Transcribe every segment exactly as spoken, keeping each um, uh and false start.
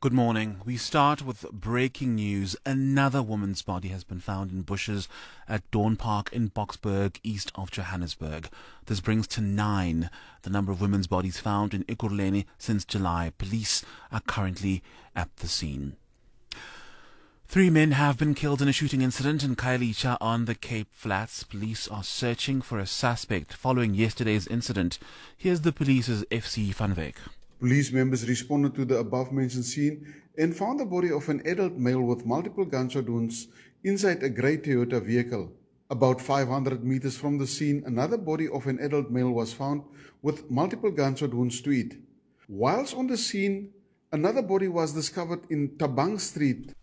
Good morning. We start with breaking news. Another woman's body has been found in bushes at Dawn Park in Boksburg, east of Johannesburg. This brings to nine the number of women's bodies found in Ekurhuleni since July. Police are currently at the scene. Three men have been killed in a shooting incident in Khayelitsha on the Cape Flats. Police are searching for a suspect following yesterday's incident. Here's the police's F C van Wyk. Police members responded to the above-mentioned scene and found the body of an adult male with multiple gunshot wounds inside a grey Toyota vehicle. About five hundred meters from the scene, another body of an adult male was found with multiple gunshot wounds to it. Whilst on the scene, another body was discovered in Tabang Street.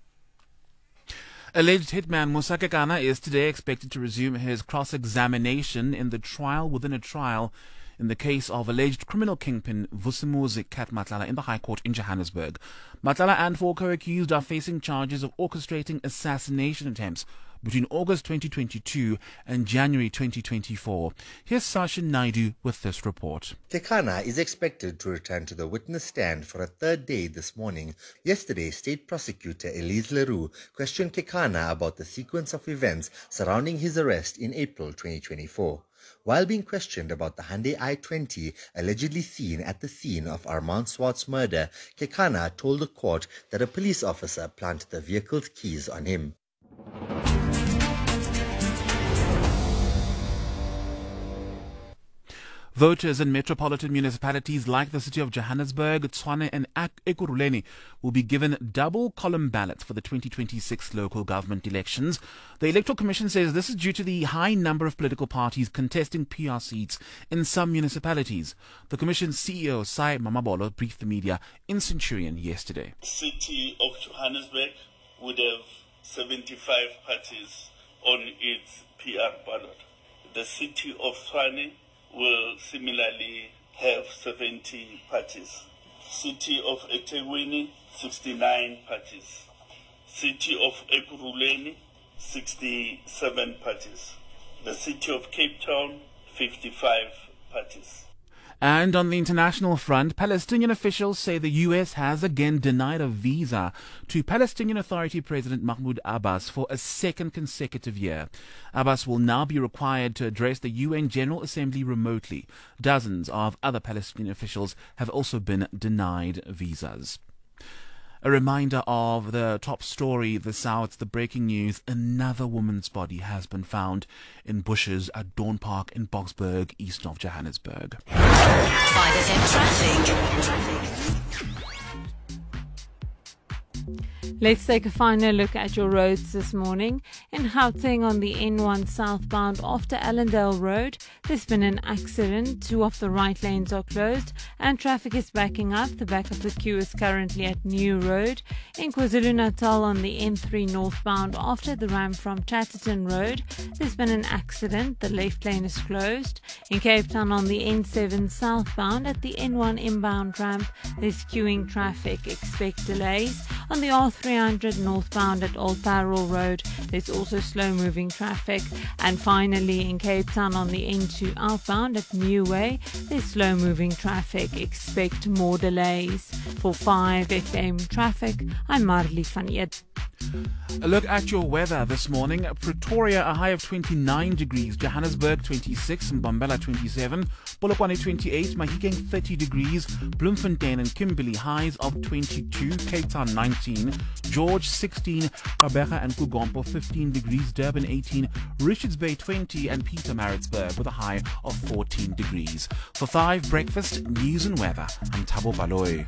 Alleged hitman Musa Kekana is today expected to resume his cross-examination in the trial within a trial in the case of alleged criminal kingpin Vusimuzi Kat Matlala in the High Court in Johannesburg. Matlala and four co-accused are facing charges of orchestrating assassination attempts between August twenty twenty-two and January twenty twenty-four. Here's Sashin Naidu with this report. Kekana is expected to return to the witness stand for a third day this morning. Yesterday, State Prosecutor Elise Leroux questioned Kekana about the sequence of events surrounding his arrest in April twenty twenty-four. While being questioned about the Hyundai i twenty allegedly seen at the scene of Armand Swart's murder, Kekana told the court that a police officer planted the vehicle's keys on him. Voters in metropolitan municipalities like the city of Johannesburg, Tshwane and Ekurhuleni will be given double column ballots for the twenty twenty-six local government elections. The Electoral Commission says this is due to the high number of political parties contesting P R seats in some municipalities. The Commission's C E O, Sai Mamabolo, briefed the media in Centurion yesterday. The city of Johannesburg would have seventy-five parties on its P R ballot. The city of Tshwane will similarly have seventy parties. City of eThekwini, sixty-nine parties. City of Ekurhuleni, sixty-seven parties. The city of Cape Town, fifty-five parties. And on the international front, Palestinian officials say the U S has again denied a visa to Palestinian Authority President Mahmoud Abbas for a second consecutive year. Abbas will now be required to address the U N General Assembly remotely. Dozens of other Palestinian officials have also been denied visas. A reminder of the top story this hour. It's the breaking news. Another woman's body has been found in bushes at Dawn Park in Boksburg, east of Johannesburg. five F M traffic. traffic. Let's take a final look at your roads this morning. In Gauteng on the N one southbound after Allendale Road, there's been an accident. Two of the right lanes are closed and traffic is backing up. The back of the queue is currently at New Road. In KwaZulu-Natal on the N three northbound after the ramp from Chatterton Road, there's been an accident. The left lane is closed. In Cape Town on the N seven southbound at the N one inbound ramp, there's queuing traffic. Expect delays. On the R three hundred northbound at Old Parel Road, there's also slow-moving traffic. And finally, in Cape Town on the N two outbound at New Way, there's slow-moving traffic. Expect more delays. For five F M traffic, I'm Marley van Eert. A look at your weather this morning. Pretoria, a high of twenty-nine degrees. Johannesburg, twenty-six. Mbombela, twenty-seven. Polokwane, twenty-eight. Mahikeng, thirty degrees. Bloemfontein and Kimberley, highs of twenty-two. Cape Town, nineteen. George, sixteen. Gqeberha and Kugompo, fifteen degrees. Durban, eighteen. Richards Bay, twenty. And Pietermaritzburg with a high of fourteen degrees. For five Breakfast, News and Weather, I'm Thabo Baloyi.